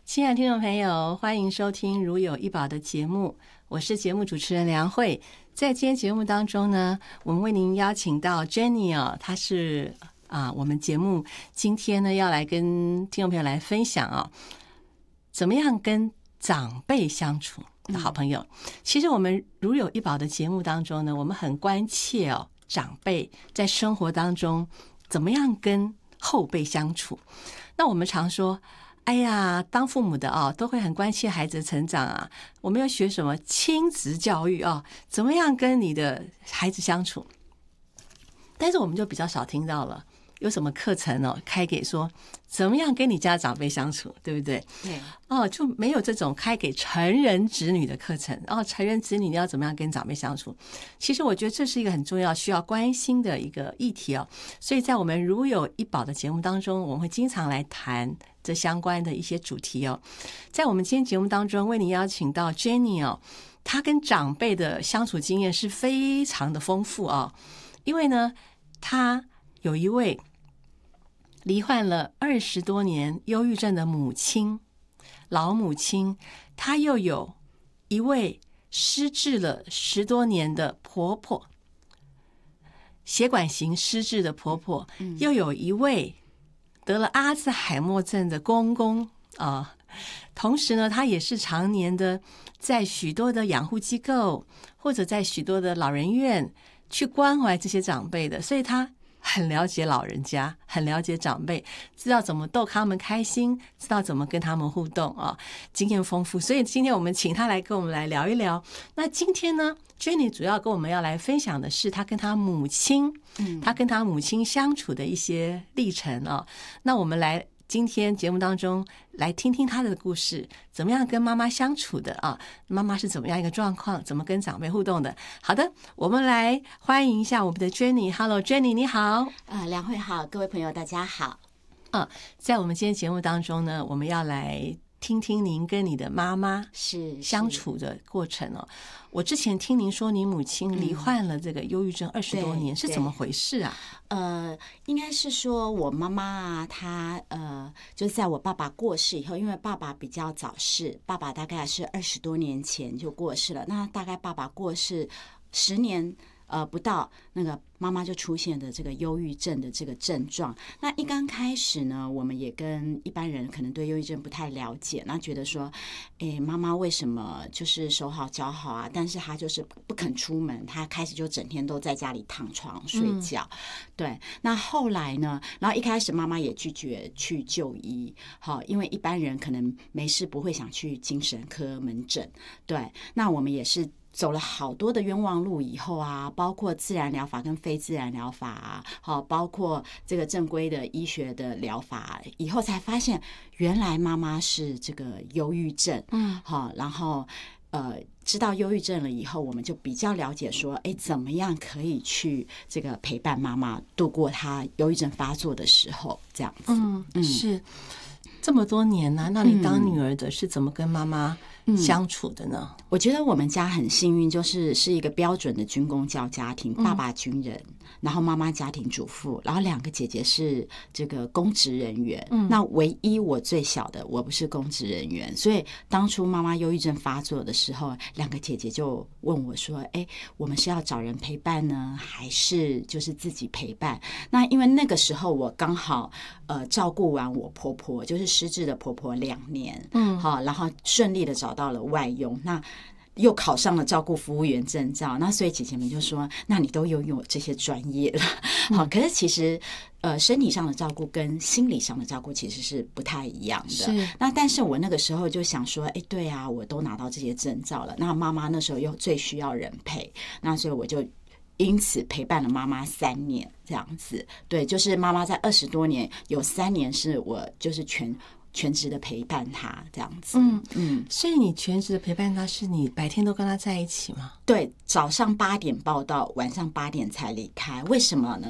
亲爱的听众朋友，欢迎收听《如有一宝》的节目，我是节目主持人梁慧。在今天节目当中呢，我们为您邀请到 Jenny 她是我们节目今天呢要来跟听众朋友来分享怎么样跟长辈相处的好朋友。其实我们如有一宝的节目当中呢，我们很关切长辈在生活当中怎么样跟后辈相处。那我们常说，哎呀，当父母的都会很关切孩子的成长我们要学什么亲子教育怎么样跟你的孩子相处。但是我们就比较少听到了有什么课程开给说怎么样跟你家长辈相处，对不对？ 对就没有这种开给成人子女的课程成人子女你要怎么样跟长辈相处。其实我觉得这是一个很重要需要关心的一个议题所以在我们如有一宝的节目当中，我们会经常来谈这相关的一些主题在我们今天节目当中为您邀请到 Jenny 她跟长辈的相处经验是非常的丰富因为呢她有一位罹患了20多年忧郁症的母亲，老母亲，她又有一位失智了10多年的婆婆，血管型失智的婆婆，又有一位得了阿兹海默症的公公同时呢，她也是常年的在许多的养护机构或者在许多的老人院去关怀这些长辈的，所以她很了解老人家，很了解长辈，知道怎么逗他们开心，知道怎么跟他们互动经验丰富。所以今天我们请他来跟我们来聊一聊。那今天呢 Jenny 主要跟我们要来分享的是他跟他母亲他跟他母亲相处的一些历程那我们来今天节目当中来听听他的故事，怎么样跟妈妈相处的妈妈是怎么样一个状况，怎么跟长辈互动的。好的，我们来欢迎一下我们的 Jenny。Hello Jenny， 你好。 梁慧好，各位朋友大家好。 在我们今天节目当中呢，我们要来听听您跟你的妈妈相处的过程我之前听您说你母亲罹患了这个忧郁症20多年，是怎么回事啊？ 应该是说我妈妈她就是在我爸爸过世以后，因为爸爸比较早逝，爸爸大概是20多年前就过世了，那大概爸爸过世10年不到，那个妈妈就出现的这个忧郁症的这个症状。那一刚开始呢，我们也跟一般人可能对忧郁症不太了解，那觉得说妈妈为什么就是手好脚好但是她就是不肯出门，她开始就整天都在家里躺床睡觉对，那后来呢，然后一开始妈妈也拒绝去就医因为一般人可能没事不会想去精神科门诊。对，那我们也是走了好多的冤枉路以后包括自然疗法跟非自然疗法包括这个正规的医学的疗法以后，才发现原来妈妈是这个忧郁症然后知道忧郁症了以后，我们就比较了解说怎么样可以去这个陪伴妈妈度过她忧郁症发作的时候，这样子是这么多年那你当女儿的是怎么跟妈妈相处的呢？ 我觉得我们家很幸运，是一个标准的军公教家庭，爸爸军人，然后妈妈家庭主妇，然后2个姐姐是这个公职人员那唯一我最小的我不是公职人员，所以当初妈妈忧郁症发作的时候，2个姐姐就问我说我们是要找人陪伴呢，还是就是自己陪伴？那因为那个时候我刚好照顾完我婆婆，就是失智的婆婆2年然后顺利的找到了外佣，那又考上了照顾服务员证照，那所以姐姐们就说那你都拥有这些专业了可是其实身体上的照顾跟心理上的照顾其实是不太一样的。那但是我那个时候就想说对我都拿到这些证照了，那妈妈那时候又最需要人陪，那所以我就因此陪伴了妈妈3年这样子。对，就是妈妈在20多年有3年是我就是全职的陪伴他这样子。 所以你全职的陪伴他是你白天都跟他在一起吗？ 对，早上8点报到，晚上8点才离开。为什么呢？